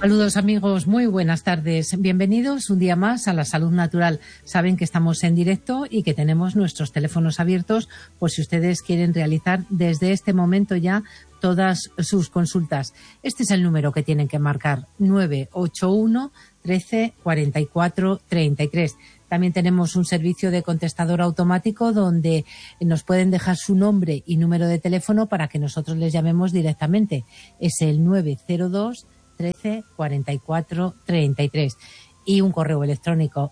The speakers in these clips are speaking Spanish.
Saludos amigos, muy buenas tardes. Bienvenidos un día más a La Salud Natural. Saben que estamos en directo y que tenemos nuestros teléfonos abiertos por si ustedes quieren realizar desde este momento ya todas sus consultas. Este es el número que tienen que marcar: 981 13 44 33. También tenemos un servicio de contestador automático donde nos pueden dejar su nombre y número de teléfono para que nosotros les llamemos directamente. Es el 902 13 44 33 y un correo electrónico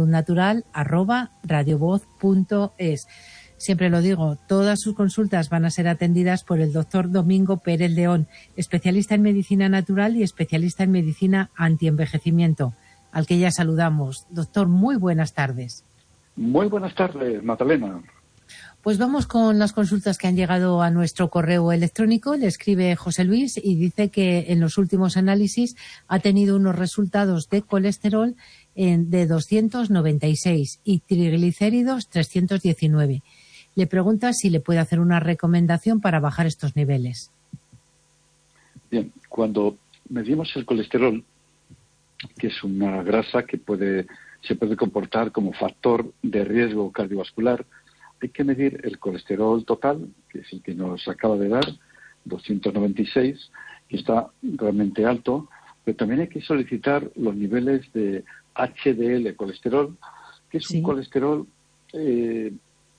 lasaludnatural@radiovoz.es. Siempre lo digo, todas sus consultas van a ser atendidas por el doctor Domingo Pérez León, especialista en medicina natural y especialista en medicina antienvejecimiento, al que ya saludamos. Doctor, muy buenas tardes. Muy buenas tardes, Magdalena. Pues vamos con las consultas que han llegado a nuestro correo electrónico. Le escribe José Luis y dice que en los últimos análisis ha tenido unos resultados de colesterol de 296 y triglicéridos 319. Le pregunta si le puede hacer una recomendación para bajar estos niveles. Bien, cuando medimos el colesterol, que es una grasa que se puede comportar como factor de riesgo cardiovascular, hay que medir el colesterol total, que es el que nos acaba de dar, 296, que está realmente alto, pero también hay que solicitar los niveles de HDL colesterol, que es un colesterol que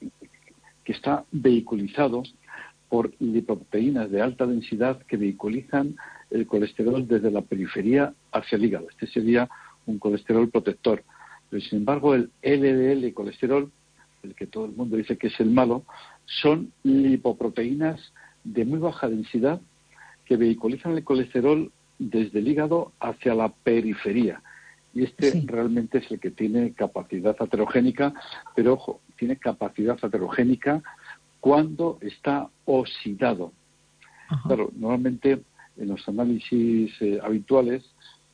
está vehiculizado por lipoproteínas de alta densidad que vehiculizan el colesterol desde la periferia hacia el hígado. Este sería un colesterol protector. Pero, sin embargo, el LDL colesterol, el que todo el mundo dice que es el malo, son lipoproteínas de muy baja densidad que vehiculizan el colesterol desde el hígado hacia la periferia. Y realmente es el que tiene capacidad aterogénica, pero ojo, tiene capacidad aterogénica cuando está oxidado. Ajá. Claro, normalmente en los análisis habituales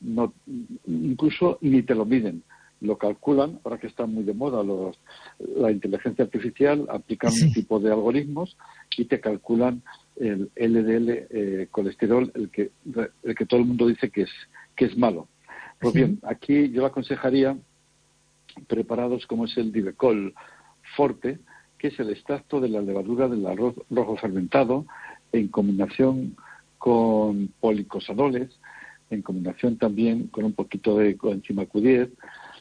incluso ni te lo miden. Lo calculan, ahora que está muy de moda la inteligencia artificial, aplican un tipo de algoritmos y te calculan el LDL colesterol, el que todo el mundo dice que es malo. Pues bien, aquí yo le aconsejaría preparados como es el Divecol Forte, que es el extracto de la levadura del arroz rojo fermentado, en combinación con policosanoles, en combinación también con un poquito de coenzima Q10,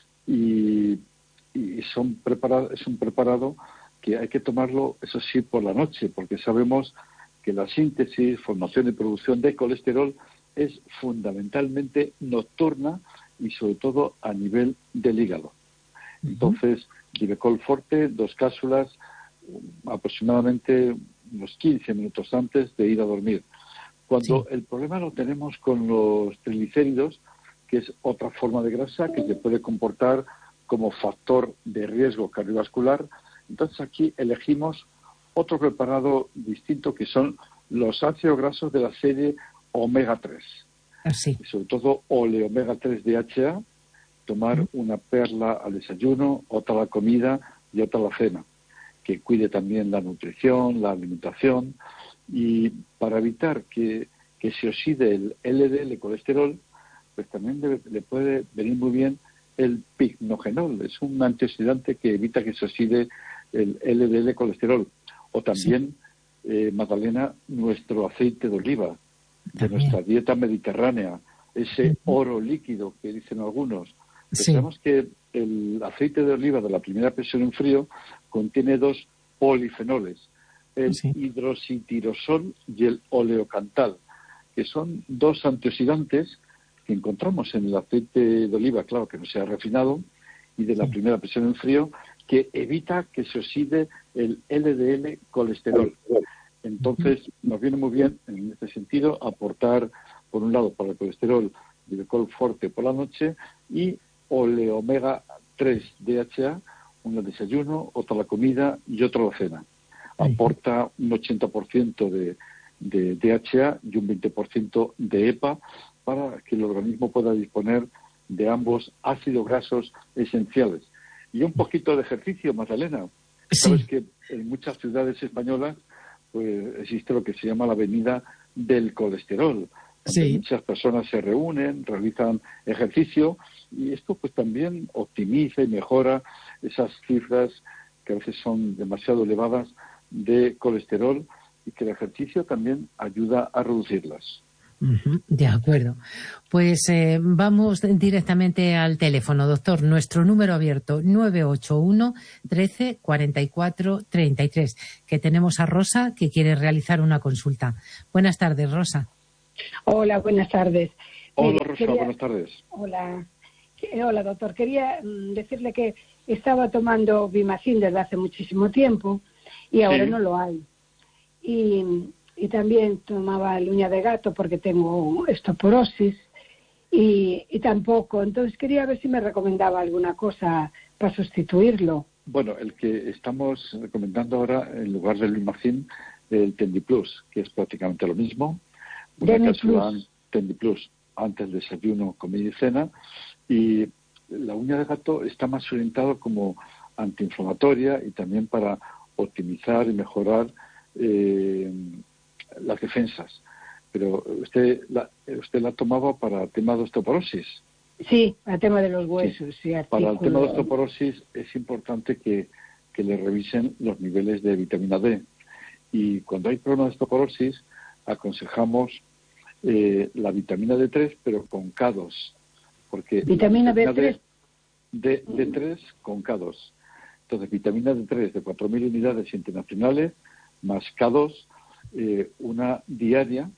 y es un preparado que hay que tomarlo, eso sí, por la noche, porque sabemos que la síntesis, formación y producción de colesterol es fundamentalmente nocturna y sobre todo a nivel del hígado. Entonces, Divecol Forte, 2 cápsulas, aproximadamente unos 15 minutos antes de ir a dormir. Cuando el problema lo tenemos con los triglicéridos, que es otra forma de grasa que se puede comportar como factor de riesgo cardiovascular, entonces aquí elegimos otro preparado distinto, que son los ácidos grasos de la serie omega 3. Y sobre todo oleomega 3 DHA, tomar una perla al desayuno, otra a la comida y otra a la cena, que cuide también la nutrición, la alimentación, y para evitar que se oxide el LDL colesterol, pues también le puede venir muy bien el pignogenol. Es un antioxidante que evita que se oxide el LDL colesterol. O también, Magdalena, nuestro aceite de oliva, de nuestra dieta mediterránea, ese oro líquido que dicen algunos. Pensamos que el aceite de oliva de la primera presión en frío contiene 2 polifenoles, el hidroxitirosol y el oleocantal, que son 2 antioxidantes que encontramos en el aceite de oliva, claro que no sea refinado, y de la primera presión en frío, que evita que se oxide el LDL colesterol. Entonces, nos viene muy bien, en este sentido, aportar, por un lado, para el colesterol, Divecol Forte por la noche y oleomega 3 DHA, uno al desayuno, otro a la comida y otro a la cena. Aporta un 80% de DHA y un 20% de EPA para que el organismo pueda disponer de ambos ácidos grasos esenciales. Y un poquito de ejercicio, Magdalena. Sabes que en muchas ciudades españolas pues existe lo que se llama la avenida del colesterol. donde Sí. muchas personas se reúnen, realizan ejercicio, y esto pues también optimiza y mejora esas cifras que a veces son demasiado elevadas de colesterol, y que el ejercicio también ayuda a reducirlas. Ujú, de acuerdo. Pues vamos directamente al teléfono, doctor. Nuestro número abierto 981 13 44 33, que tenemos a Rosa que quiere realizar una consulta. Buenas tardes, Rosa. Hola, buenas tardes. Hola, Mire, Rosa, buenas tardes. Hola, doctor. Quería decirle que estaba tomando Vimacin desde hace muchísimo tiempo y ahora Sí. no lo hay. Y también tomaba el uña de gato porque tengo osteoporosis y tampoco. Entonces quería ver si me recomendaba alguna cosa para sustituirlo. Bueno, el que estamos recomendando ahora, en lugar del Vimacin, el Tendiplus, que es prácticamente lo mismo. Una cápsula Tendiplus antes del desayuno, comida y cena. Y la uña de gato está más orientado como antiinflamatoria y también para optimizar y mejorar las defensas. Pero usted la tomaba para tema de osteoporosis. Sí, al tema de los huesos. Sí. Y Para el tema de osteoporosis es importante que le revisen los niveles de vitamina D. Y cuando hay problemas de osteoporosis, aconsejamos la vitamina D3, pero con K2. Porque ¿Vitamina D3? D3 con K2. Entonces, vitamina D3 de 4.000 unidades internacionales, más K2, una diaria,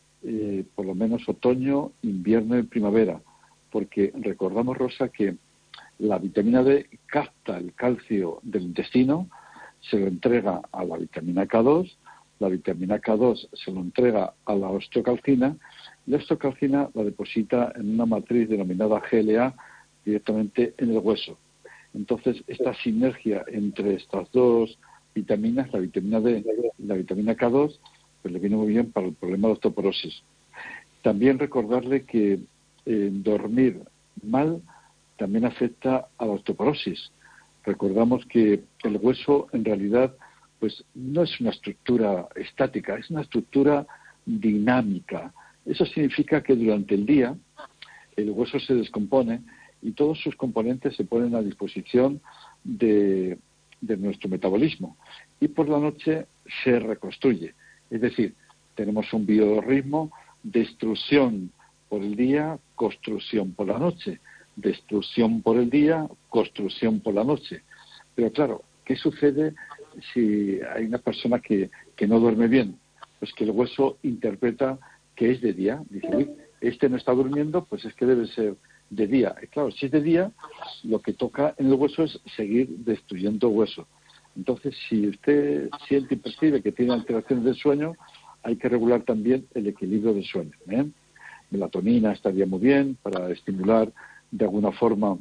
por lo menos otoño, invierno y primavera. Porque recordamos, Rosa, que la vitamina D capta el calcio del intestino, se lo entrega a la vitamina K2, la vitamina K2 se lo entrega a la osteocalcina, y la osteocalcina la deposita en una matriz denominada GLA directamente en el hueso. Entonces, esta sinergia entre estas dos vitaminas, la vitamina D y la vitamina K2, pues le viene muy bien para el problema de osteoporosis. También recordarle que dormir mal también afecta a la osteoporosis. Recordamos que el hueso en realidad pues no es una estructura estática, es una estructura dinámica. Eso significa que durante el día el hueso se descompone y todos sus componentes se ponen a disposición de nuestro metabolismo, y por la noche se reconstruye. Es decir, tenemos un biorritmo: destrucción por el día, construcción por la noche, destrucción por el día, construcción por la noche. Pero claro, ¿qué sucede si hay una persona que no duerme bien? Pues que el hueso interpreta que es de día. Dice, uy, este no está durmiendo, pues es que debe ser de día. Y claro, si es de día, lo que toca en el hueso es seguir destruyendo hueso. Entonces, si usted siente y percibe que tiene alteraciones del sueño, hay que regular también el equilibrio del sueño. Melatonina estaría muy bien para estimular de alguna forma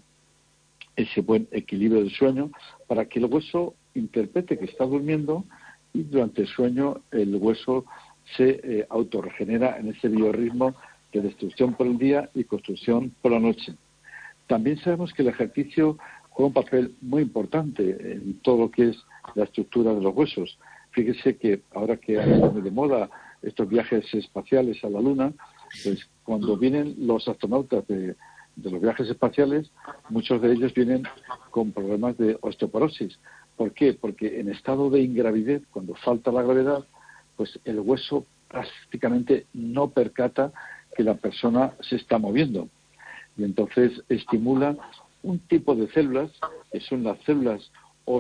ese buen equilibrio del sueño, para que el hueso interprete que está durmiendo, y durante el sueño el hueso se autorregenera en ese biorritmo de destrucción por el día y construcción por la noche. También sabemos que el ejercicio juega un papel muy importante en todo lo que es la estructura de los huesos. Fíjese que ahora que están muy de moda estos viajes espaciales a la Luna, pues cuando vienen los astronautas de los viajes espaciales, muchos de ellos vienen con problemas de osteoporosis. ¿Por qué? Porque en estado de ingravidez, cuando falta la gravedad, pues el hueso prácticamente no percata que la persona se está moviendo. Y entonces estimula un tipo de células, que son las células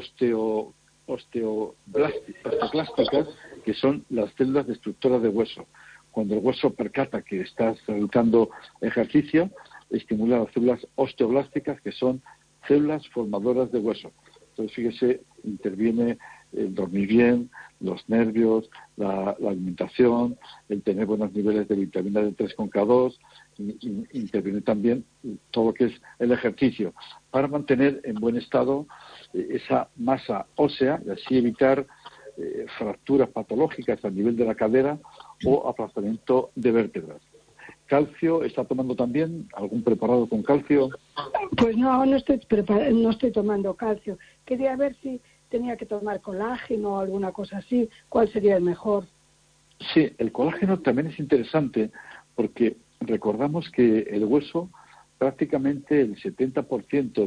osteoclásticas, que son las células destructoras de hueso. Cuando el hueso percata que estás realizando ejercicio, estimula las células osteoblásticas, que son células formadoras de hueso. Entonces, fíjese, interviene el dormir bien, los nervios, la alimentación, el tener buenos niveles de vitamina D3 con K2, interviene también todo lo que es el ejercicio, para mantener en buen estado esa masa ósea y así evitar fracturas patológicas a nivel de la cadera o aplastamiento de vértebras. ¿Calcio está tomando también? ¿Algún preparado con calcio? Pues no estoy tomando calcio. Quería ver si tenía que tomar colágeno o alguna cosa así. ¿Cuál sería el mejor? Sí, el colágeno también es interesante, porque recordamos que el hueso, prácticamente el 70%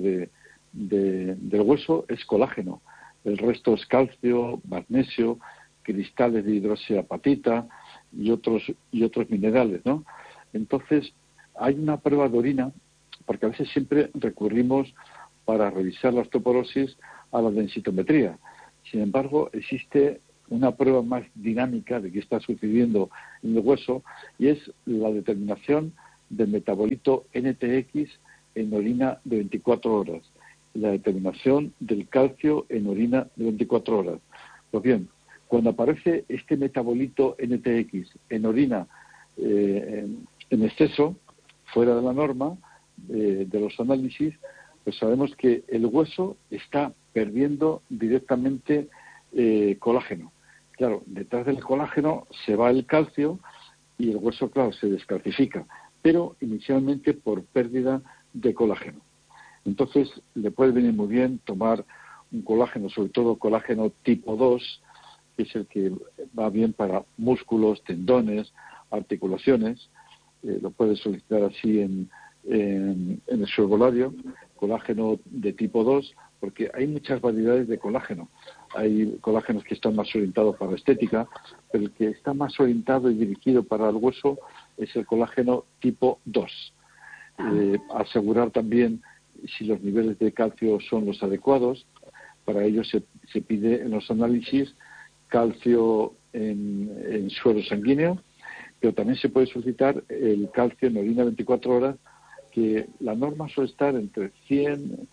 del hueso es colágeno. El resto es calcio, magnesio, cristales de hidroxiapatita y otros minerales, ¿no? Entonces, hay una prueba de orina, porque a veces siempre recurrimos para revisar la osteoporosis a la densitometría. Sin embargo, existe una prueba más dinámica de qué está sucediendo en el hueso, y es la determinación del metabolito NTX en orina de 24 horas, la determinación del calcio en orina de 24 horas. Pues bien, cuando aparece este metabolito NTX en orina en exceso, fuera de la norma de los análisis, pues sabemos que el hueso está perdiendo directamente colágeno. Claro, detrás del colágeno se va el calcio y el hueso, claro, se descalcifica, pero inicialmente por pérdida de colágeno. Entonces, le puede venir muy bien tomar un colágeno, sobre todo colágeno tipo 2, que es el que va bien para músculos, tendones, articulaciones. Lo puede solicitar así en el su herbolario, colágeno de tipo 2, porque hay muchas variedades de colágeno. Hay colágenos que están más orientados para la estética, pero el que está más orientado y dirigido para el hueso es el colágeno tipo 2. Asegurar también si los niveles de calcio son los adecuados. Para ello se pide en los análisis calcio en suero sanguíneo, pero también se puede solicitar el calcio en orina 24 horas, que la norma suele estar entre 100,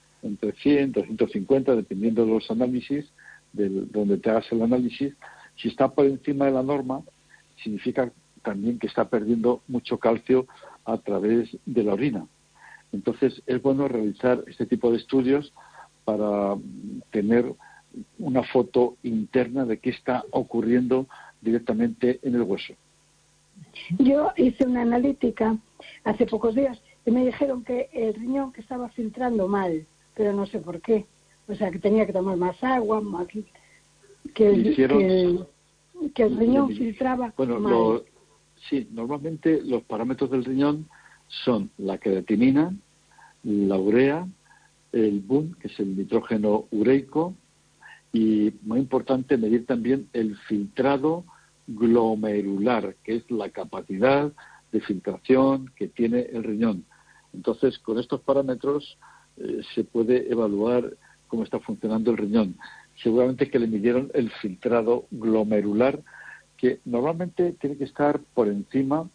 350, dependiendo de los análisis, donde te hagas el análisis. Si está por encima de la norma, significa también que está perdiendo mucho calcio a través de la orina. Entonces, es bueno realizar este tipo de estudios para tener una foto interna de qué está ocurriendo directamente en el hueso. Yo hice una analítica hace pocos días y me dijeron que el riñón que estaba filtrando mal, pero no sé por qué. O sea, que tenía que tomar más agua, que el riñón filtraba mal. Sí, normalmente los parámetros del riñón son la creatinina, la urea, el BUN, que es el nitrógeno ureico, y muy importante medir también el filtrado glomerular, que es la capacidad de filtración que tiene el riñón. Entonces, con estos parámetros se puede evaluar cómo está funcionando el riñón. Seguramente que le midieron el filtrado glomerular, que normalmente tiene que estar por encima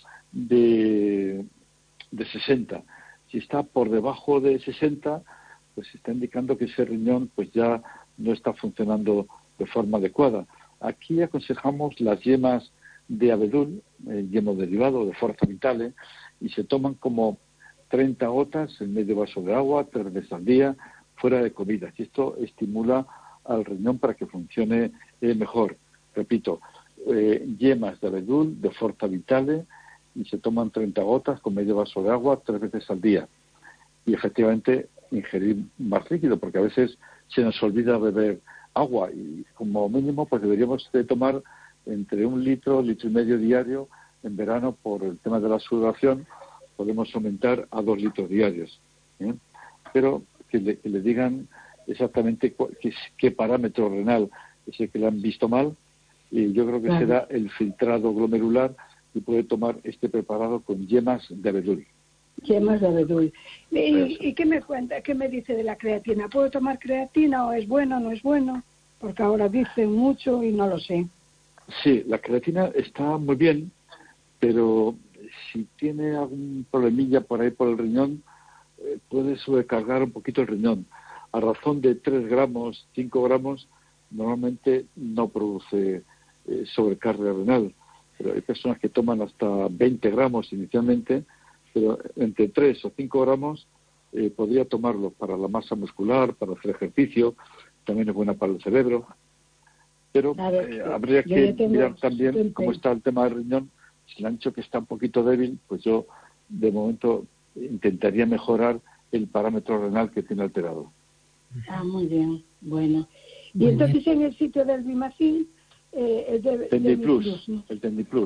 de 60. Si está por debajo de 60, pues está indicando que ese riñón pues ya no está funcionando de forma adecuada. Aquí aconsejamos las yemas de abedul, el yemo derivado de Forza Vitale, y se toman como 30 gotas en medio vaso de agua, 3 veces al día, fuera de comidas. Y esto estimula al riñón para que funcione mejor. Repito, yemas de abedul de Forza Vitale, y se toman 30 gotas con medio vaso de agua 3 veces al día. Y efectivamente ingerir más líquido, porque a veces se nos olvida beber agua, y como mínimo pues deberíamos de tomar entre 1 litro, litro y medio diario. En verano, por el tema de la sudoración, podemos aumentar a 2 litros diarios. Pero que le digan exactamente qué parámetro renal es el que le han visto mal, y yo creo que será el filtrado glomerular, y puede tomar este preparado con yemas de abedul. Yemas de abedul. ¿Y qué me cuenta? ¿Qué me dice de la creatina? ¿Puedo tomar creatina o es bueno o no es bueno? Porque ahora dicen mucho y no lo sé. Sí, la creatina está muy bien, pero si tiene algún problemilla por ahí por el riñón, puede sobrecargar un poquito el riñón. A razón de 3 gramos, 5 gramos, normalmente no produce sobrecarga renal. Pero hay personas que toman hasta 20 gramos inicialmente, pero entre 3 o 5 gramos podría tomarlo para la masa muscular, para hacer ejercicio, también es buena para el cerebro. Pero habría que mirar también cómo está el tema del riñón. Si le han dicho que está un poquito débil, pues yo de momento intentaría mejorar el parámetro renal que tiene alterado. Muy bien, bueno. Y entonces en el sitio del Bimacin, el Tendiplus, ¿no? El Tendiplus.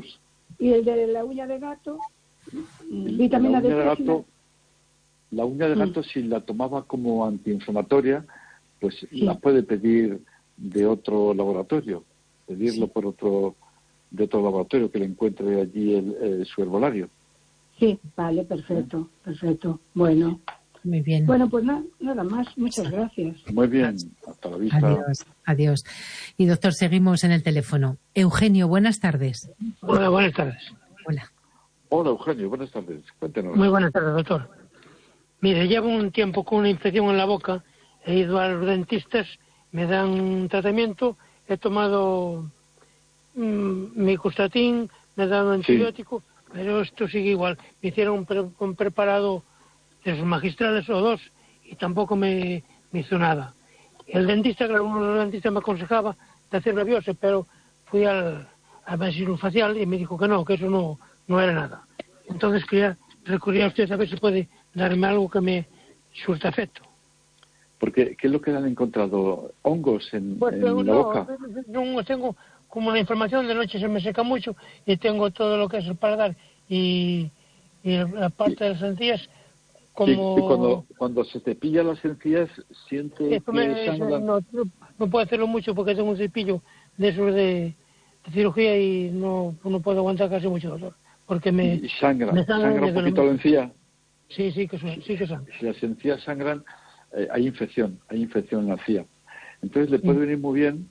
Y el de la uña de gato, vitamina D3. La uña de gato, si la tomaba como antiinflamatoria, pues la puede pedir de otro laboratorio, pedirlo por de otro laboratorio que le encuentre allí su herbolario. Sí, vale, perfecto. Bueno. Muy bien. Bueno, pues nada más. Muchas gracias. Muy bien. Hasta la vista. Adiós. Y doctor, seguimos en el teléfono. Eugenio, buenas tardes. Hola, buenas tardes. Hola, Eugenio, buenas tardes. Cuéntenos. Muy buenas tardes, doctor. Mire, llevo un tiempo con una infección en la boca. He ido a los dentistas, me dan un tratamiento. He tomado micostatín, me han dado antibiótico, pero esto sigue igual. Me hicieron un preparado de esos magistrales o 2 y tampoco me hizo nada. El dentista, claro, uno de los dentistas me aconsejaba de hacer la biopsia, pero fui al maxilofacial y me dijo que no, que eso no era nada. Entonces quería recurrir a usted a ver si puede darme algo que me surta efecto. Porque, ¿qué es lo que han encontrado? ¿Hongos en la boca? No, tengo como una inflamación, de noche se me seca mucho y tengo todo lo que es el paladar y la parte de las encías como... Y cuando se te pilla las encías, siente que sangran. No puedo hacerlo mucho porque tengo un cepillo de esos de cirugía y no puedo aguantar casi mucho dolor. Porque ¿Y sangra un poquito la encía? Sí que sangra. Si las encías sangran, hay infección en la encía. Entonces le puede venir muy bien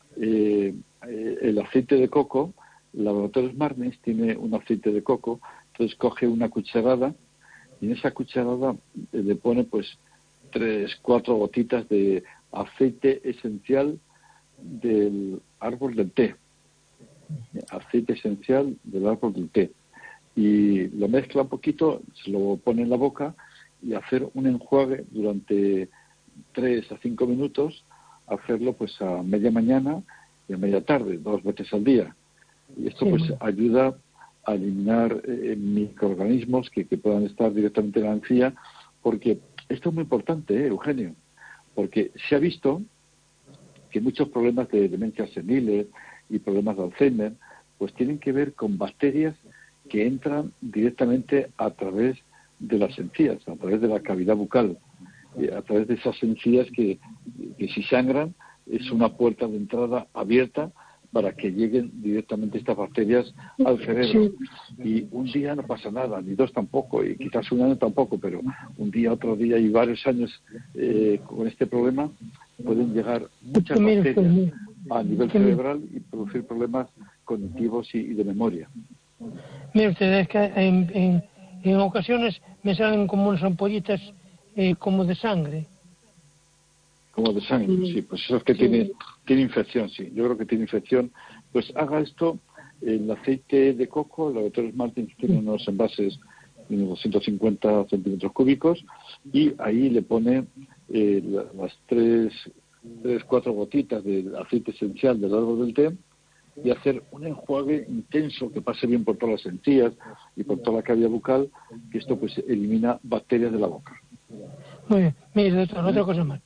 el aceite de coco. Laboratorios Marnis tiene un aceite de coco, entonces coge una cucharada y en esa cucharada le pone pues 3-4 gotitas de aceite esencial del árbol del té. Aceite esencial del árbol del té. Y lo mezcla un poquito, se lo pone en la boca y hacer un enjuague durante 3 a 5 minutos, hacerlo pues a media mañana y a media tarde, 2 veces al día. Y esto pues ayuda a eliminar microorganismos que puedan estar directamente en la encía, porque esto es muy importante, Eugenio, porque se ha visto que muchos problemas de demencia senil y problemas de Alzheimer pues tienen que ver con bacterias que entran directamente a través de las encías, a través de la cavidad bucal, a través de esas encías que si sangran es una puerta de entrada abierta para que lleguen directamente estas bacterias al cerebro. Y un día no pasa nada, ni 2 tampoco, y quizás un año tampoco, pero un día, otro día y varios años con este problema pueden llegar muchas bacterias a nivel cerebral y producir problemas cognitivos y de memoria. Mire usted, es que en ocasiones me salen como unas ampollitas como de sangre. Como de sangre, sí, pues eso es que tiene infección, sí. Yo creo que tiene infección. Pues haga esto, el aceite de coco, el laboratorio Martins tiene unos envases de unos 250 centímetros cúbicos y ahí le pone las 3-4 gotitas del aceite esencial del árbol del té y hacer un enjuague intenso que pase bien por todas las encías y por toda la cavidad bucal, que esto pues elimina bacterias de la boca. Muy bien. Mire, doctor, otra cosa más.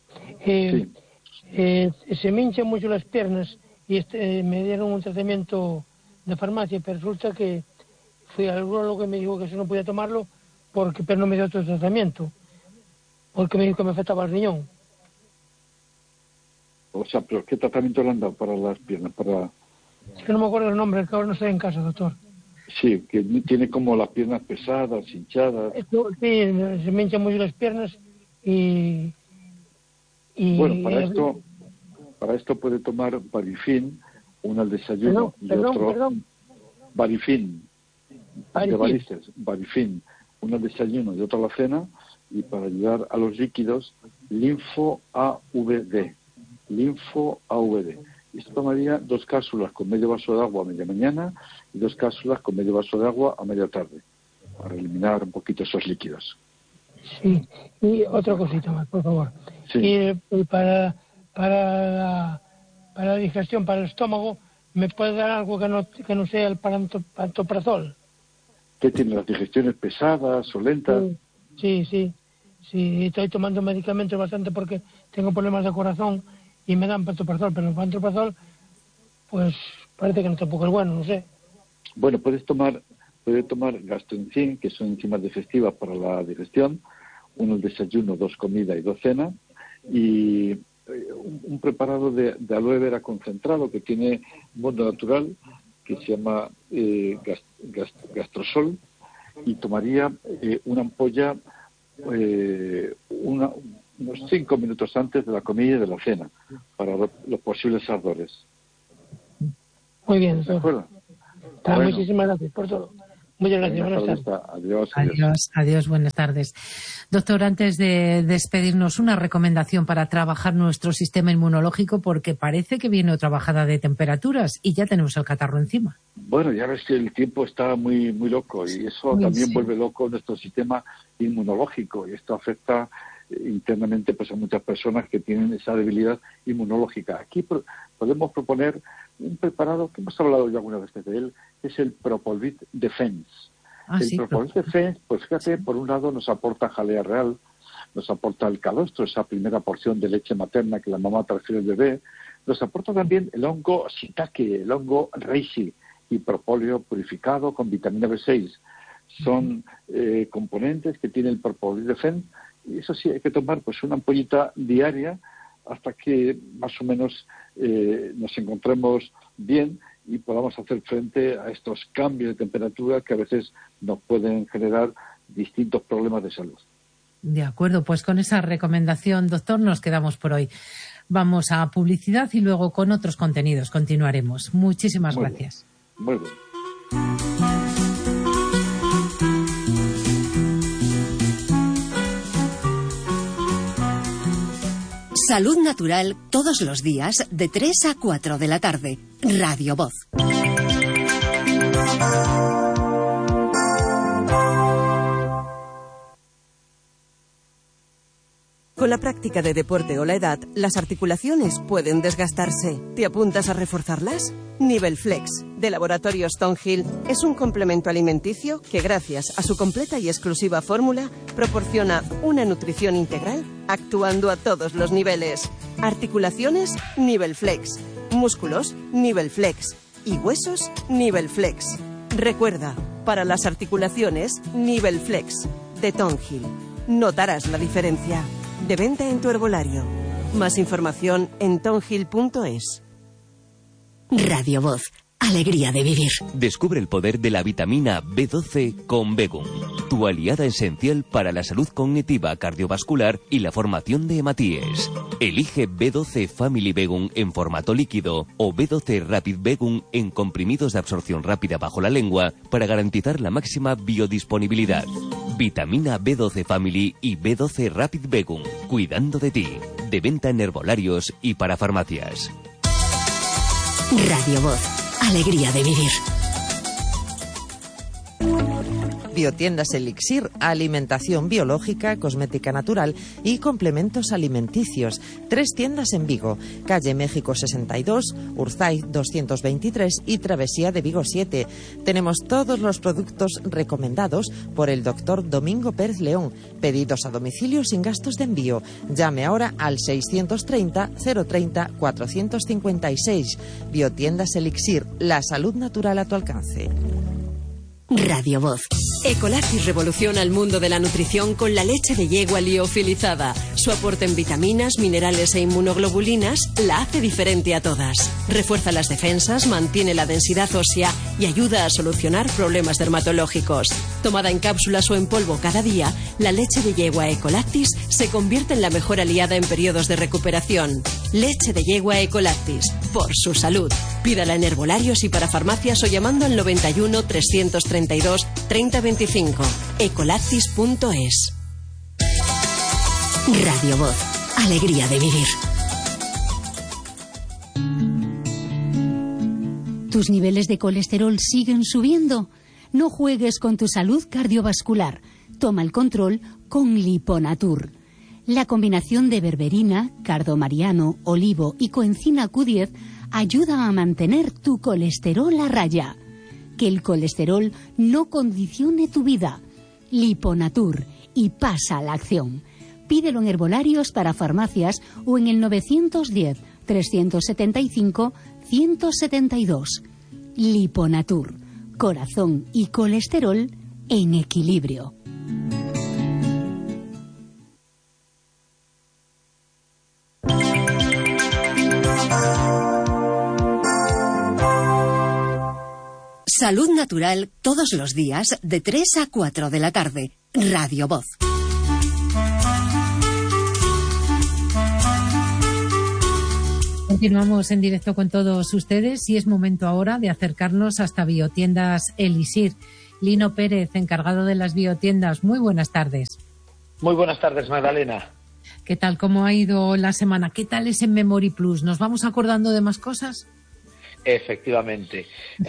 Se me hinchan mucho las piernas y me dieron un tratamiento de farmacia, pero resulta que fui al urologo y me dijo que eso no podía tomarlo pero no me dio otro tratamiento, porque me dijo que me afectaba el riñón. O sea, ¿pero qué tratamiento le han dado para las piernas? Es que no me acuerdo el nombre, que ahora no estoy en casa, doctor. Sí, que tiene como las piernas pesadas, hinchadas. Sí, se me hinchan mucho las piernas y bueno, para esto puede tomar Barifin, uno al desayuno y otro Barifin, de varices, Barifin, uno al desayuno y otro a la cena, y para ayudar a los líquidos, Linfo AVD. Esto tomaría 2 cápsulas con medio vaso de agua a media mañana y 2 cápsulas con medio vaso de agua a media tarde, para eliminar un poquito esos líquidos. Sí, y otra cosita más, por favor. Sí. Y para la digestión, para el estómago, ¿me puede dar algo que no sea el pantoprazol? ¿Qué tiene, las digestiones pesadas o lentas? Sí, estoy tomando medicamentos bastante porque tengo problemas de corazón y me dan pantoprazol, pero el pantoprazol, pues parece que no tampoco es bueno, no sé. Bueno, puede tomar gastroenzim, que son enzimas digestivas para la digestión, uno al desayuno, 2 comidas y 2 cenas, y un preparado de aloe vera concentrado que tiene mundo natural, que se llama gastrosol, y tomaría una ampolla unos 5 minutos antes de la comida y de la cena, para los posibles ardores. Muy bien, ¿De acuerdo? Bueno. Muchísimas gracias por todo. Muchas gracias. Buenas tardes. Adiós, buenas tardes. Doctor, antes de despedirnos, una recomendación para trabajar nuestro sistema inmunológico, porque parece que viene otra bajada de temperaturas y ya tenemos el catarro encima. Bueno, ya ves que el tiempo está muy loco y eso también vuelve loco nuestro sistema inmunológico, y esto afecta internamente pues a muchas personas que tienen esa debilidad inmunológica. Aquí podemos proponer un preparado que hemos hablado ya algunas veces de él, que es el Propolvit Defense. Propolvit Defense, pues fíjate, por un lado nos aporta jalea real, nos aporta el calostro, esa primera porción de leche materna que la mamá transfiere al bebé, nos aporta también el hongo shiitake, el hongo reishi y propóleo purificado con vitamina B6. Son componentes que tiene el Propolvit Defense, y eso sí, hay que tomar pues una ampollita diaria hasta que más o menos nos encontremos bien y podamos hacer frente a estos cambios de temperatura que a veces nos pueden generar distintos problemas de salud. De acuerdo, pues con esa recomendación, doctor, nos quedamos por hoy. Vamos a publicidad y luego con otros contenidos continuaremos. Muchísimas gracias. Muy bien. Salud Natural todos los días de 3 a 4 de la tarde. Radio Voz. Con la práctica de deporte o la edad, las articulaciones pueden desgastarse. ¿Te apuntas a reforzarlas? Nivelflex, de Laboratorios Tonhill, es un complemento alimenticio que, gracias a su completa y exclusiva fórmula, proporciona una nutrición integral actuando a todos los niveles. Articulaciones, Nivelflex. Músculos, Nivelflex. Y huesos, Nivelflex. Recuerda, para las articulaciones, Nivelflex, de Tonhill. Notarás la diferencia. De venta en tu herbolario. Más información en tonhill.es. Radio Voz. Alegría de vivir. Descubre el poder de la vitamina B12 con Begum, tu aliada esencial para la salud cognitiva, cardiovascular y la formación de hematíes. Elige B12 Family Begum en formato líquido o B12 Rapid Begum en comprimidos de absorción rápida bajo la lengua para garantizar la máxima biodisponibilidad. Vitamina B12 Family y B12 Rapid Begum, cuidando de ti. De venta en herbolarios y para farmacias. Radio Voz. Alegría de vivir. Biotiendas Elixir, alimentación biológica, cosmética natural y complementos alimenticios. 3 tiendas en Vigo, calle México 62, Urzay 223 y Travesía de Vigo 7. Tenemos todos los productos recomendados por el doctor Domingo Pérez León. Pedidos a domicilio sin gastos de envío. Llame ahora al 630 030 456. Biotiendas Elixir, la salud natural a tu alcance. Radio Voz. Ecolactis revoluciona el mundo de la nutrición con la leche de yegua liofilizada. Su aporte en vitaminas, minerales e inmunoglobulinas la hace diferente a todas. Refuerza las defensas, mantiene la densidad ósea y ayuda a solucionar problemas dermatológicos. Tomada en cápsulas o en polvo cada día, la leche de yegua Ecolactis se convierte en la mejor aliada en periodos de recuperación. Leche de yegua Ecolactis, por su salud. Pídala en herbolarios y para farmacias o llamando al 91 332 3025. Ecolactis.es. Radio Voz. Alegría de vivir. ¿Tus niveles de colesterol siguen subiendo? No juegues con tu salud cardiovascular. Toma el control con Liponatur. La combinación de berberina, cardomariano, olivo y coenzima Q10 ayuda a mantener tu colesterol a raya. Que el colesterol no condicione tu vida. Liponatur, y pasa a la acción. Pídelo en herbolarios para farmacias o en el 910 375 172. Liponatur, corazón y colesterol en equilibrio. Salud Natural todos los días de 3 a 4 de la tarde. Radio Voz. Continuamos en directo con todos ustedes y es momento ahora de acercarnos hasta Biotiendas Elixir. Lino Pérez, encargado de las biotiendas, muy buenas tardes. Muy buenas tardes, Magdalena. ¿Qué tal? ¿Cómo ha ido la semana? ¿Qué tal es en Memory Plus? ¿Nos vamos acordando de más cosas? Efectivamente.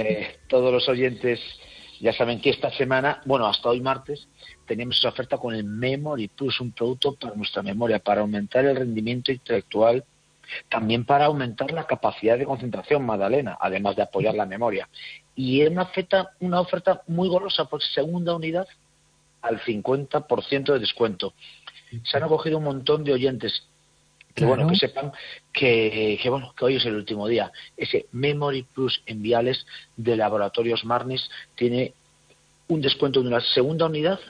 Todos los oyentes ya saben que esta semana, bueno, hasta hoy martes, teníamos esa oferta con el Memory Plus, un producto para nuestra memoria, para aumentar el rendimiento intelectual, también para aumentar la capacidad de concentración, Magdalena, además de apoyar la memoria. Y es una oferta muy golosa, por segunda unidad al 50% de descuento. Se han acogido un montón de oyentes. Que bueno, que sepan que hoy es el último día. Ese Memory Plus en viales de Laboratorios Marnis tiene un descuento de una segunda unidad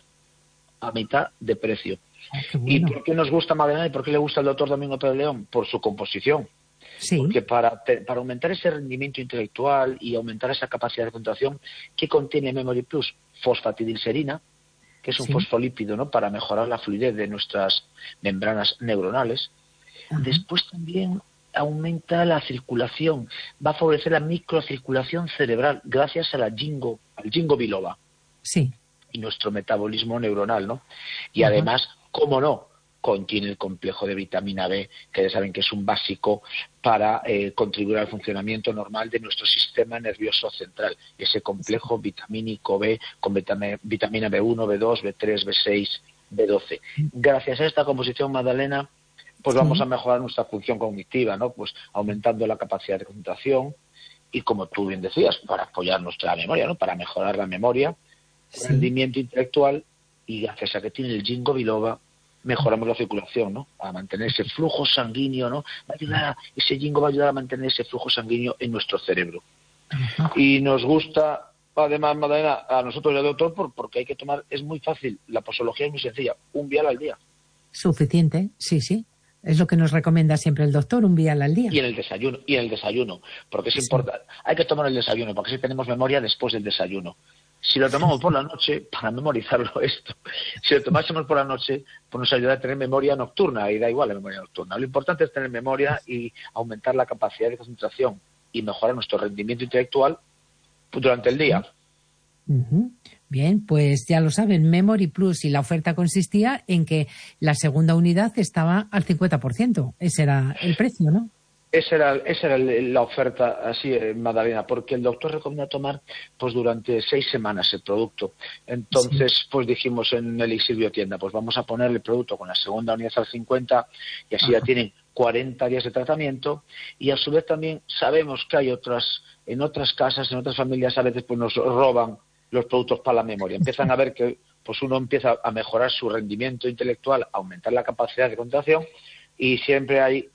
a mitad de precio. Bueno. ¿Y por qué nos gusta Magdalena y por qué le gusta al doctor Domingo Pérez León? Por su composición. Sí. Porque para aumentar ese rendimiento intelectual y aumentar esa capacidad de concentración, ¿qué contiene Memory Plus? Fosfatidilserina, que es un fosfolípido, ¿no?, para mejorar la fluidez de nuestras membranas neuronales. Ajá. Después también aumenta la circulación, va a favorecer la microcirculación cerebral gracias a al ginkgo biloba. Sí. Y nuestro metabolismo neuronal, ¿no? Y además, cómo no, contiene el complejo de vitamina B, que ya saben que es un básico para contribuir al funcionamiento normal de nuestro sistema nervioso central. Ese complejo vitamínico B con vitamina B1, B2, B3, B6, B12. Gracias a esta composición, Magdalena, pues vamos a mejorar nuestra función cognitiva, ¿no? Pues aumentando la capacidad de concentración y, como tú bien decías, para apoyar nuestra memoria, ¿no? Para mejorar la memoria, rendimiento intelectual, y gracias a que tiene el ginkgo biloba mejoramos la circulación, ¿no? A mantener ese flujo sanguíneo, ¿no? Ese ginkgo va a ayudar a mantener ese flujo sanguíneo en nuestro cerebro. Ajá. Y nos gusta, además, Magdalena, a nosotros ya, doctor, porque hay que tomar, es muy fácil, la posología es muy sencilla, un vial al día. Suficiente, sí. Es lo que nos recomienda siempre el doctor, un vial al día. Y en el desayuno, porque es importante. Hay que tomar el desayuno, porque así tenemos memoria después del desayuno. Si lo tomamos por la noche, para memorizarlo esto, si lo tomásemos por la noche, pues nos ayuda a tener memoria nocturna, y da igual la memoria nocturna. Lo importante es tener memoria y aumentar la capacidad de concentración y mejorar nuestro rendimiento intelectual durante el día. Uh-huh. Bien, pues ya lo saben, Memory Plus, y la oferta consistía en que la segunda unidad estaba al 50%. Ese era el precio, ¿no? Esa era la oferta, así, Magdalena, porque el doctor recomienda tomar pues durante 6 semanas el producto. Entonces, pues dijimos en Elixir Biotienda, pues vamos a poner el producto con la segunda unidad al 50%, y así ya tienen 40 días de tratamiento. Y a su vez también sabemos que hay en otras casas, en otras familias, a veces pues nos roban los productos para la memoria. Empiezan a ver que pues uno empieza a mejorar su rendimiento intelectual, a aumentar la capacidad de concentración, y siempre hay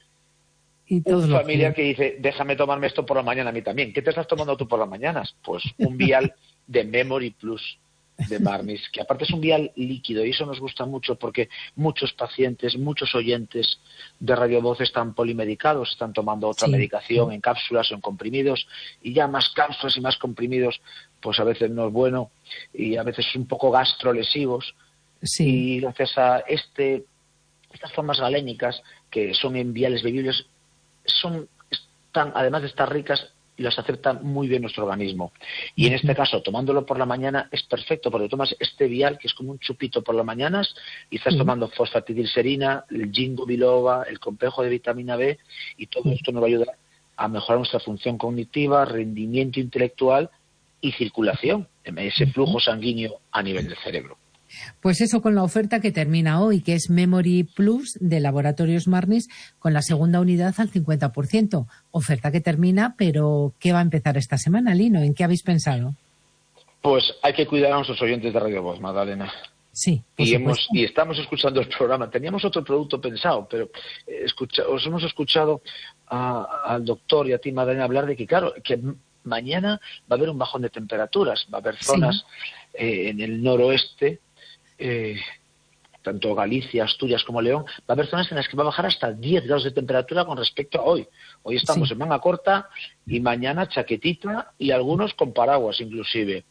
una familia que dice, déjame tomarme esto por la mañana a mí también. ¿Qué te estás tomando tú por las mañanas? Pues un vial de Memory Plus de Marnis, que aparte es un vial líquido, y eso nos gusta mucho porque muchos pacientes, muchos oyentes de Radio Voz están polimedicados, están tomando otra medicación en cápsulas o en comprimidos, y ya más cápsulas y más comprimidos pues a veces no es bueno, y a veces un poco gastrolesivos. Y gracias a estas formas galénicas, que son en viales bebibles, están, además de estar ricas, las acepta muy bien nuestro organismo. Y en este caso, tomándolo por la mañana es perfecto, porque tomas este vial, que es como un chupito por las mañanas, y estás tomando fosfatidilserina, el ginkgo biloba, el complejo de vitamina B, y todo esto nos va a ayudar a mejorar nuestra función cognitiva, rendimiento intelectual y circulación, ese flujo sanguíneo a nivel del cerebro. Pues eso, con la oferta que termina hoy, que es Memory Plus de Laboratorios Marnis, con la segunda unidad al 50%. Oferta que termina, pero ¿qué va a empezar esta semana, Lino? ¿En qué habéis pensado? Pues hay que cuidar a nuestros oyentes de Radio Voz, Magdalena. Sí, y estamos escuchando el programa. Teníamos otro producto pensado, pero os hemos escuchado al doctor y a ti, Magdalena, hablar de que, claro, que mañana va a haber un bajón de temperaturas, va a haber zonas en el noroeste, tanto Galicia, Asturias como León, va a haber zonas en las que va a bajar hasta 10 grados de temperatura con respecto a hoy. Hoy estamos en manga corta y mañana chaquetita y algunos con paraguas inclusive.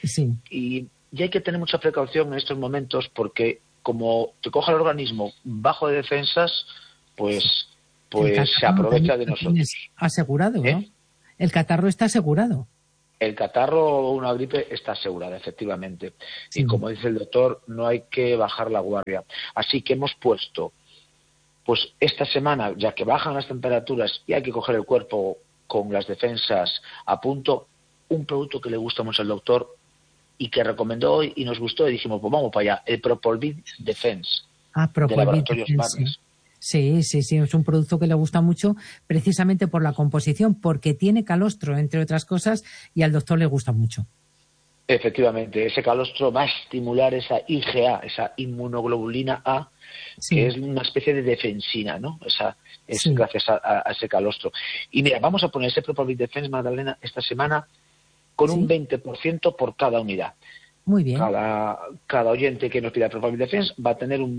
Y hay que tener mucha precaución en estos momentos porque como te coja el organismo bajo de defensas, pues se aprovecha de nosotros. Asegurado, ¿no? El catarro está asegurado. El catarro o una gripe está asegurada, efectivamente. Y como dice el doctor, no hay que bajar la guardia. Así que hemos puesto, pues esta semana, ya que bajan las temperaturas y hay que coger el cuerpo con las defensas a punto, un producto que le gusta mucho al doctor y que recomendó hoy y nos gustó y dijimos, pues vamos para allá, el Propolvid Defense de Laboratorios Barnes. Sí, es un producto que le gusta mucho precisamente por la composición, porque tiene calostro, entre otras cosas, y al doctor le gusta mucho. Efectivamente, ese calostro va a estimular esa IgA, esa inmunoglobulina A, que es una especie de defensina, ¿no? Es gracias a ese calostro. Y mira, vamos a poner ese Propolvid Defense, Magdalena, esta semana con un 20% por cada unidad. Muy bien. Cada oyente que nos pida Propolvid Defense va a tener un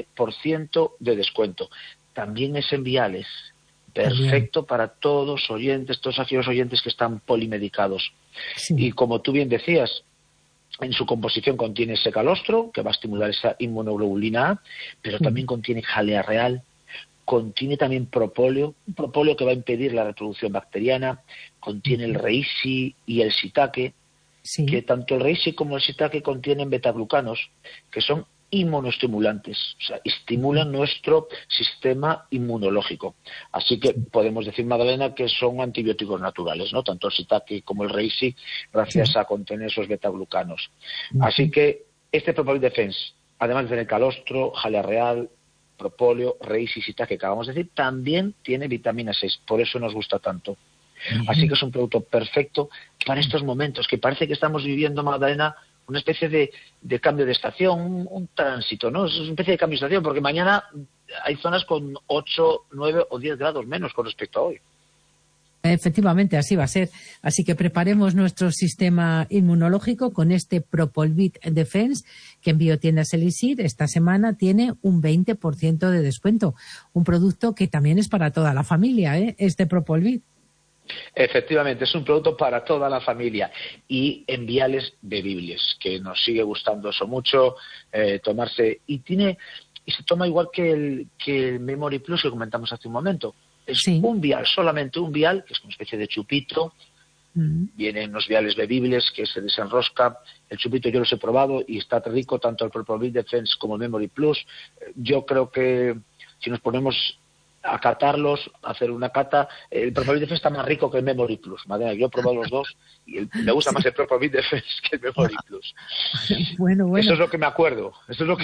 20% de descuento. También es en viales. Perfecto para todos aquellos oyentes que están polimedicados. Y como tú bien decías, en su composición contiene ese calostro, que va a estimular esa inmunoglobulina A, pero también contiene jalea real, contiene también propóleo, un propóleo que va a impedir la reproducción bacteriana, contiene el reishi y el shiitake, que tanto el reishi como el shiitake contienen betaglucanos, que son inmunoestimulantes, o sea, estimulan nuestro sistema inmunológico. Así que podemos decir, Magdalena, que son antibióticos naturales, ¿no? Tanto el shiitake como el reishi, gracias a contener esos betaglucanos. Así que este Propolvid Defense, además de tener calostro, jalea real, propóleo, reishi, shiitake, que acabamos de decir, también tiene vitamina 6, por eso nos gusta tanto. Así que es un producto perfecto para estos momentos, que parece que estamos viviendo, Magdalena, una especie de cambio de estación, un tránsito, ¿no? Es una especie de cambio de estación, porque mañana hay zonas con 8, 9 o 10 grados menos con respecto a hoy. Efectivamente, así va a ser. Así que preparemos nuestro sistema inmunológico con este Propolvid Defense, que en Biotiendas Elixir esta semana tiene un 20% de descuento. Un producto que también es para toda la familia, este Propolvid. Efectivamente, es un producto para toda la familia y en viales bebibles, que nos sigue gustando eso mucho, tomarse, y se toma igual que el Memory Plus que comentamos hace un momento. Es un vial, solamente un vial, que es una especie de chupito. Vienen unos viales bebibles que se desenrosca. El chupito yo los he probado y está rico, tanto el Propolvid Defense como el Memory Plus. Yo creo que si nos ponemos a catarlos, a hacer una cata, el Propolvid Defense está más rico que el Memory Plus. Madre, yo he probado los dos y me gusta más el Propolvid Defense que el Memory Plus. Bueno. Eso es lo que me acuerdo.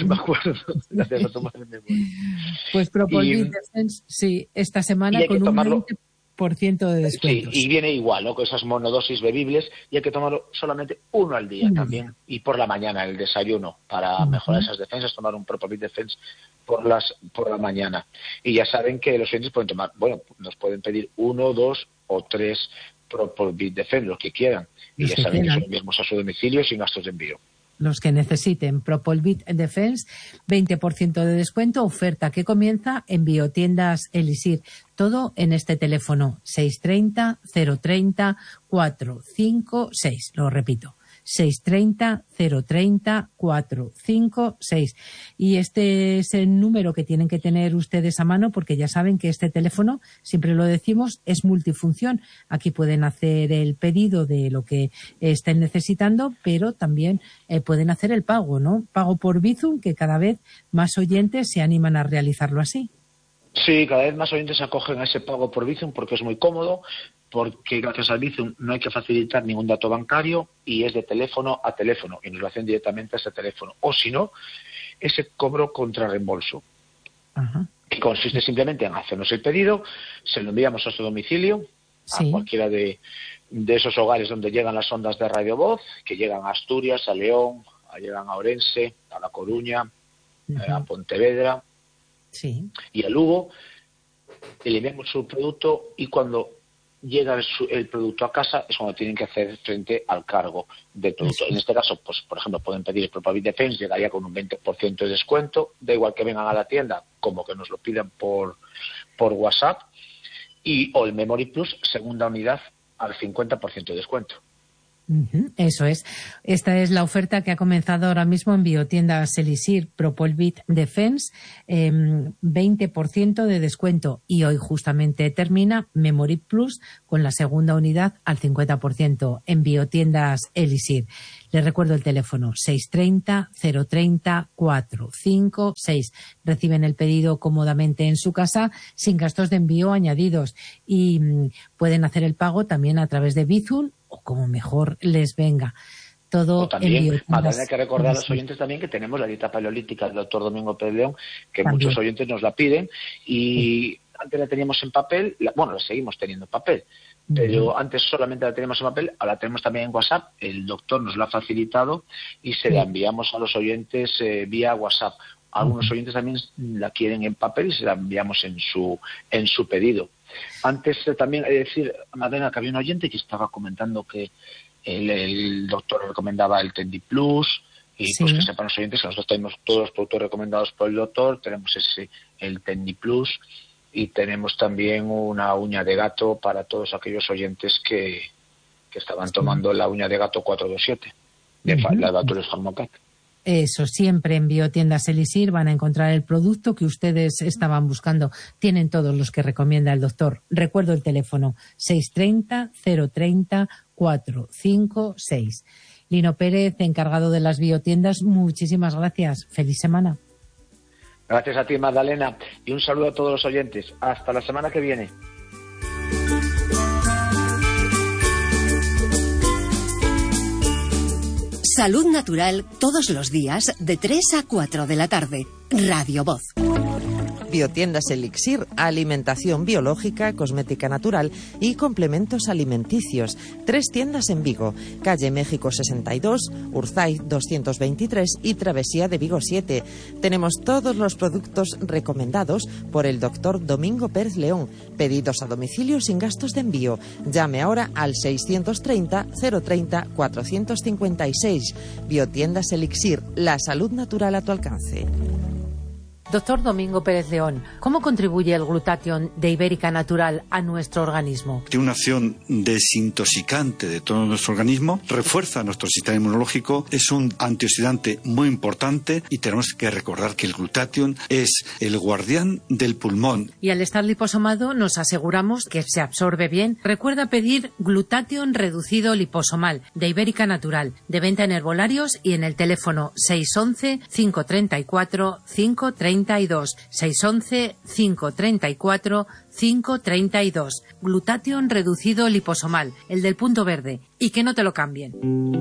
Gracias a tomar el Memory. Pues Propolvid Defense, sí, esta semana con un 20% de descuento. Sí, y viene igual, ¿no? Con esas monodosis bebibles, y hay que tomarlo solamente uno al día también, y por la mañana, el desayuno, para mejorar esas defensas, tomar un Propolvid Defense por la mañana. Y ya saben que los clientes pueden tomar, nos pueden pedir 1, 2 o 3 Propolvid Defense, los que quieran, y ya saben que son enviamos a su domicilio sin gastos de envío. Los que necesiten Propolvid Defense, 20% de descuento, oferta que comienza en Biotiendas Elixir. Todo en este teléfono, 630 030 456. Lo repito, 630 030 456. Y este es el número que tienen que tener ustedes a mano, porque ya saben que este teléfono, siempre lo decimos, es multifunción. Aquí pueden hacer el pedido de lo que estén necesitando, pero también pueden hacer el pago, ¿no? Pago por Bizum, que cada vez más oyentes se animan a realizarlo así. Sí, cada vez más oyentes se acogen a ese pago por Bizum porque es muy cómodo, porque gracias al Bizum no hay que facilitar ningún dato bancario y es de teléfono a teléfono y nos lo hacen directamente a ese teléfono. O si no, ese cobro contra reembolso, que consiste simplemente en hacernos el pedido, se lo enviamos a su domicilio, a cualquiera de esos hogares donde llegan las ondas de Radio Voz, que llegan a Asturias, a León, llegan a Orense, a La Coruña, a Pontevedra y a Lugo, y le enviamos su producto, y cuando llega el producto a casa, es cuando tienen que hacer frente al cargo del producto. En este caso, pues por ejemplo, pueden pedir el Propavit Defense, llegaría con un 20% de descuento, da igual que vengan a la tienda como que nos lo pidan por WhatsApp, o el Memory Plus, segunda unidad, al 50% de descuento. Eso es. Esta es la oferta que ha comenzado ahora mismo en Biotiendas Elisir. Propavit Defense, 20% de descuento. Y hoy justamente termina Memory Plus con la segunda unidad al 50% en Biotiendas Elisir. Les recuerdo el teléfono 630-030-456. Reciben el pedido cómodamente en su casa sin gastos de envío añadidos y pueden hacer el pago también a través de Bizum o como mejor les venga. Todo o también, Magdalena, hay que recordar a los oyentes también que tenemos la dieta paleolítica del doctor Domingo Pérez León, que también muchos oyentes nos la piden, y antes la teníamos en papel, la seguimos teniendo en papel, pero antes solamente la teníamos en papel, ahora la tenemos también en WhatsApp, el doctor nos la ha facilitado y se la enviamos a los oyentes vía WhatsApp. Algunos oyentes también la quieren en papel y se la enviamos en su pedido. Antes también he de decir, Magdalena, que había un oyente que estaba comentando que el doctor recomendaba el Tendi Plus, y pues que sepan los oyentes que nosotros tenemos todos los productos recomendados por el doctor, tenemos el Tendi Plus, y tenemos también una uña de gato para todos aquellos oyentes que estaban tomando la uña de gato 427 de la Datules Pharmacat. Eso, siempre en Biotiendas Elisir van a encontrar el producto que ustedes estaban buscando. Tienen todos los que recomienda el doctor. Recuerdo el teléfono 630-030-456. Lino Pérez, encargado de las biotiendas, muchísimas gracias. Feliz semana. Gracias a ti, Magdalena, y un saludo a todos los oyentes. Hasta la semana que viene. Salud Natural todos los días de 3 a 4 de la tarde. Radio Voz. Biotiendas Elixir, alimentación biológica, cosmética natural y complementos alimenticios. 3 tiendas en Vigo, calle México 62, Urzaiz 223 y Travesía de Vigo 7. Tenemos todos los productos recomendados por el doctor Domingo Pérez León. Pedidos a domicilio sin gastos de envío. Llame ahora al 630-030-456. Biotiendas Elixir, la salud natural a tu alcance. Doctor Domingo Pérez León, ¿cómo contribuye el glutatión de Ibérica Natural a nuestro organismo? Tiene una acción desintoxicante de todo nuestro organismo, refuerza nuestro sistema inmunológico, es un antioxidante muy importante y tenemos que recordar que el glutatión es el guardián del pulmón. Y al estar liposomado nos aseguramos que se absorbe bien. Recuerda pedir glutatión reducido liposomal de Ibérica Natural, de venta en herbolarios y en el teléfono 611-534-532. 611-534-532. Glutatión reducido liposomal, el del punto verde. Y que no te lo cambien.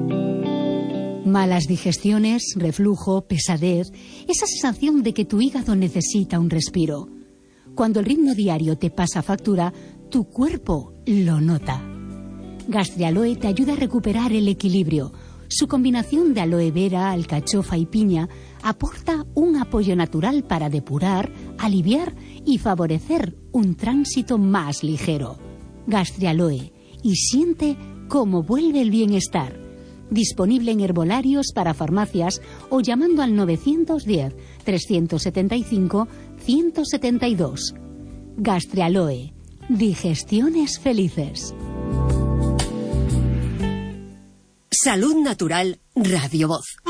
Malas digestiones, reflujo, pesadez, esa sensación de que tu hígado necesita un respiro. Cuando el ritmo diario te pasa factura, tu cuerpo lo nota. Gastrialoe te ayuda a recuperar el equilibrio. Su combinación de aloe vera, alcachofa y piña aporta un apoyo natural para depurar, aliviar y favorecer un tránsito más ligero. Gastrialoe, y siente cómo vuelve el bienestar. Disponible en herbolarios para farmacias o llamando al 910-375-172. Gastrialoe, digestiones felices. Salud Natural, Radio Voz.